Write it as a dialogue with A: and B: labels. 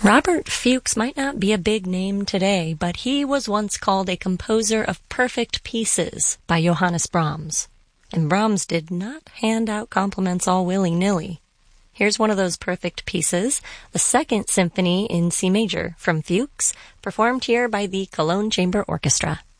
A: Robert Fuchs might not be a big name today, but he was once called a composer of perfect pieces by Johannes Brahms. And Brahms did not hand out compliments all willy-nilly. Here's one of those perfect pieces, the Second Symphony in C major from Fuchs, performed here by the Cologne Chamber Orchestra.